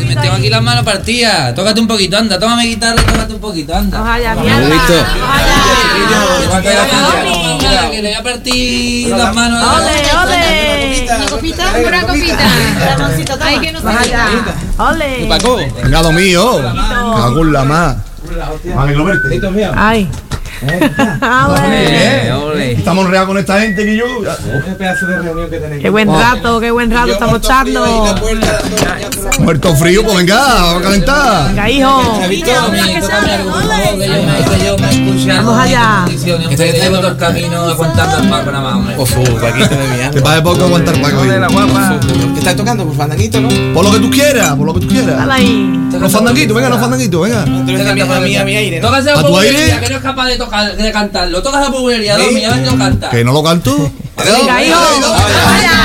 me tengo aquí las manos partidas. Tócate un poquito, anda, tómame guitarra y tócate un poquito, anda. Vaya, mierda. Que le voy a partir las manos. Ole. Una copita. Ay, que no se Vaya. Ole. Paco. Venga, mío. Cago en la más. Ay. Ole. Estamos real con esta gente que yo. Qué pedazo de reunión que tenéis. Qué buen rato estamos echando. Muerto frío, pues venga, vamos a calentar. Venga, hijo. Vamos allá. Que llevo todo el camino aguantando al Paco nada más, hombre. Paquito de mi alma. Que pase poco aguantar Paco. ¿Qué estás tocando? Pues fandanguito, ¿no? Por lo que tú quieras, por lo que tú quieras. Dale ahí. Los fandanguitos, venga, los fandanguitos, venga. Tú eres a mi aire, ¿no? Tócase la ¿A tu aire? bulería, que no es capaz de cantarlo. Tocas la bulería, Domi, a ver si lo canta. Que no lo canto. Venga, hijo. Vaya.